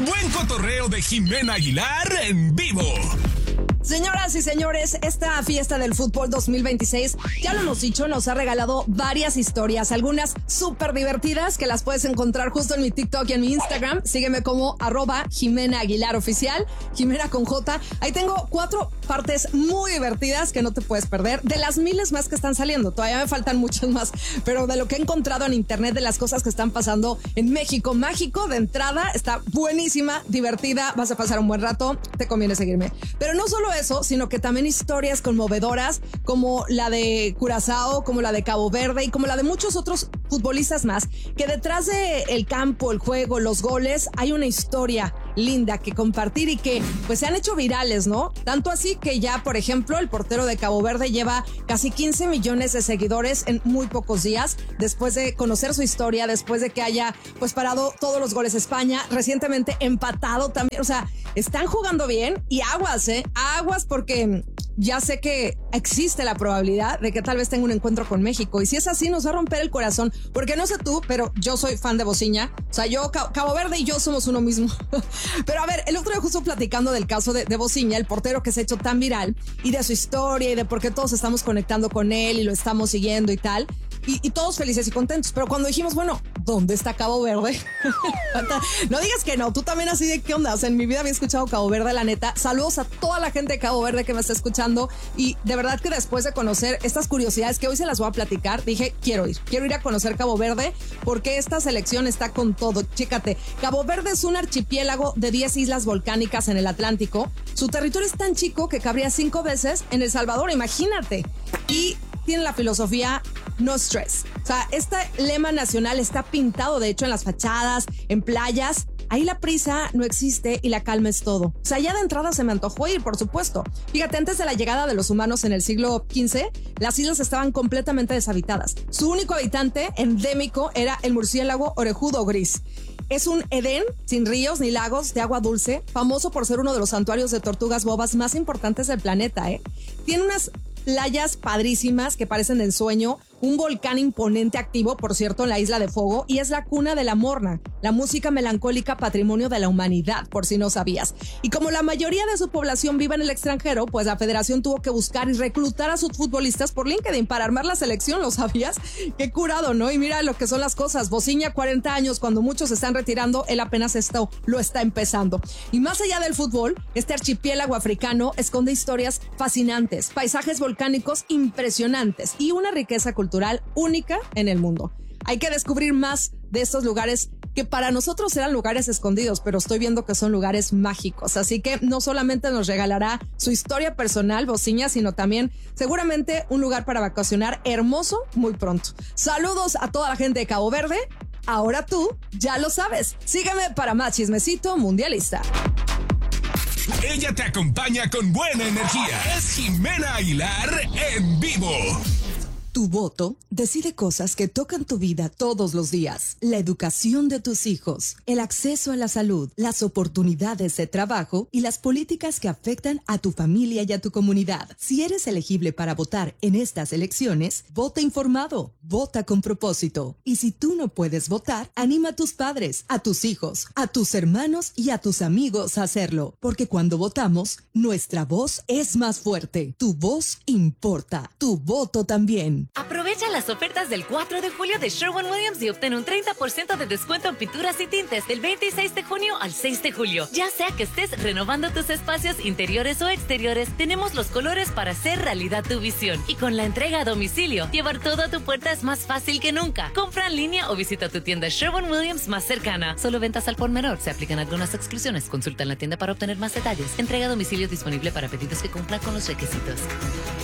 buen cotorreo de Jimena Aguilar en vivo. Señoras y señores, esta fiesta del fútbol 2026, ya lo hemos dicho, nos ha regalado varias historias, algunas súper divertidas que las puedes encontrar justo en mi TikTok y en mi Instagram. Sígueme como @Jimena Aguilar Oficial, Jimena con J. Ahí tengo 4 partes muy divertidas que no te puedes perder, de las miles más que están saliendo. Todavía me faltan muchas más, pero de lo que he encontrado en internet, de las cosas que están pasando en México mágico, de entrada, está buenísima, divertida, vas a pasar un buen rato, te conviene seguirme. Pero no solo eso, sino que también historias conmovedoras como la de Curazao, como la de Cabo Verde y como la de muchos otros futbolistas más, que detrás del campo, el juego, los goles, hay una historia linda que compartir y que pues se han hecho virales, ¿no? Tanto así que ya, por ejemplo, el portero de Cabo Verde lleva casi 15 millones de seguidores en muy pocos días, después de conocer su historia, después de que haya pues parado todos los goles España, recientemente empatado también. O sea, están jugando bien y aguas, aguas, porque ya sé que existe la probabilidad de que tal vez tenga un encuentro con México, y si es así nos va a romper el corazón, porque no sé tú, pero yo soy fan de Bociña. O sea, yo, Cabo Verde y yo somos uno mismo. Pero a ver, el otro día justo platicando del caso de Bociña, el portero que se ha hecho tan viral, y de su historia y de por qué todos estamos conectando con él y lo estamos siguiendo y tal, y todos felices y contentos. Pero cuando dijimos, bueno, ¿dónde está Cabo Verde? No digas que no, tú también así de qué onda. O sea, en mi vida había escuchado Cabo Verde, la neta. Saludos a toda la gente de Cabo Verde que me está escuchando, y de verdad que después de conocer estas curiosidades que hoy se las voy a platicar, dije, quiero ir a conocer Cabo Verde, porque esta selección está con todo. Chécate, Cabo Verde es un archipiélago de 10 islas volcánicas en el Atlántico. Su territorio es tan chico que cabría 5 veces en El Salvador, imagínate. Y tiene la filosofía no stress. O sea, este lema nacional está pintado, de hecho, en las fachadas, en playas. Ahí la prisa no existe y la calma es todo. O sea, ya de entrada se me antojó ir, por supuesto. Fíjate, antes de la llegada de los humanos en el siglo XV, las islas estaban completamente deshabitadas. Su único habitante endémico era el murciélago orejudo gris. Es un Edén sin ríos ni lagos, de agua dulce, famoso por ser uno de los santuarios de tortugas bobas más importantes del planeta, Tiene unas playas padrísimas que parecen de ensueño, un volcán imponente activo, por cierto, en la Isla de Fuego, y es la cuna de la morna, la música melancólica patrimonio de la humanidad, por si no sabías. Y como la mayoría de su población vive en el extranjero, pues la federación tuvo que buscar y reclutar a sus futbolistas por LinkedIn para armar la selección, ¿lo sabías? Qué curado, ¿no? Y mira lo que son las cosas. Bociña, 40 años, cuando muchos se están retirando, él apenas lo está empezando. Y más allá del fútbol, este archipiélago africano esconde historias fascinantes, paisajes volcánicos impresionantes y una riqueza cultural única en el mundo. Hay que descubrir más de estos lugares que para nosotros eran lugares escondidos, pero estoy viendo que son lugares mágicos. Así que no solamente nos regalará su historia personal, Bociña, sino también seguramente un lugar para vacacionar hermoso muy pronto. Saludos a toda la gente de Cabo Verde. Ahora tú ya lo sabes. Sígueme para más chismecito mundialista. Ella te acompaña con buena energía. Es Jimena Aguilar en vivo. Tu voto decide cosas que tocan tu vida todos los días. La educación de tus hijos, el acceso a la salud, las oportunidades de trabajo y las políticas que afectan a tu familia y a tu comunidad. Si eres elegible para votar en estas elecciones, vota informado, vota con propósito. Y si tú no puedes votar, anima a tus padres, a tus hijos, a tus hermanos y a tus amigos a hacerlo. Porque cuando votamos, nuestra voz es más fuerte. Tu voz importa. Tu voto también. Aprovecha las ofertas del 4 de julio de Sherwin-Williams y obtén un 30% de descuento en pinturas y tintes del 26 de junio al 6 de julio. Ya sea que estés renovando tus espacios interiores o exteriores, tenemos los colores para hacer realidad tu visión. Y con la entrega a domicilio, llevar todo a tu puerta es más fácil que nunca. Compra en línea o visita tu tienda Sherwin-Williams más cercana. Solo ventas al por menor. Se aplican algunas exclusiones. Consulta en la tienda para obtener más detalles. Entrega a domicilio disponible para pedidos que cumplan con los requisitos.